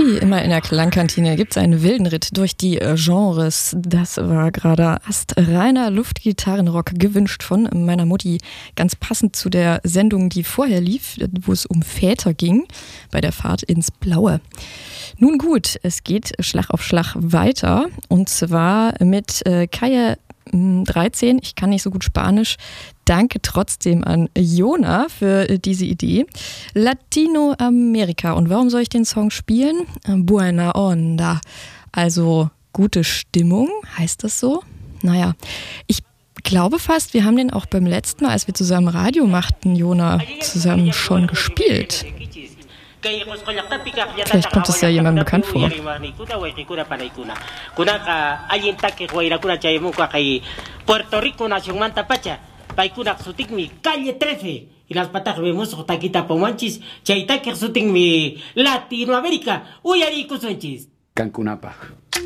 Wie immer in der Klangkantine gibt es einen wilden Ritt durch die Genres. Das war gerade astreiner Luftgitarrenrock, gewünscht von meiner Mutti. Ganz passend zu der Sendung, die vorher lief, wo es um Väter ging, bei der Fahrt ins Blaue. Nun gut, es geht Schlag auf Schlag weiter. Und zwar mit Calle 13. Ich kann nicht so gut Spanisch. Danke trotzdem an Jona für diese Idee. Latinoamerika. Und warum soll ich den Song spielen? Buena Onda. Also gute Stimmung, heißt das so? Naja, ich glaube fast, wir haben den auch beim letzten Mal, als wir zusammen Radio machten, Jona, zusammen schon gespielt. Vielleicht kommt es ja jemandem bekannt vor. Paikunak sutik mi Calle 13 y las patas vemos taquita pomanchis chaita que sutik mi Latinoamérica uyari kusunchis Cancunapa.